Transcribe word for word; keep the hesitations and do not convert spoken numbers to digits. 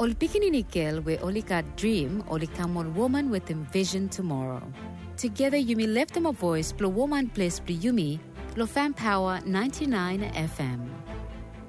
Ol pikinini girl we only got dream, only come on woman with envision tomorrow. Together Yumi left them a voice, plus woman place plus Yumi, lo fan power ninety-nine F M.